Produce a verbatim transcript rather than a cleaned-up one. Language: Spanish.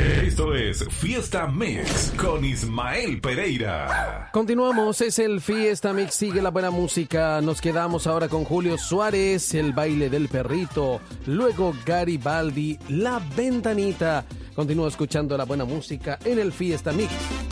Esto es Fiesta Mix con Ismael Pereira. Continuamos, es el Fiesta Mix, sigue la buena música. Nos quedamos ahora con Julio Suárez, El baile del perrito. Luego Garibaldi, La ventanita. Continúa escuchando la buena música en el Fiesta Mix.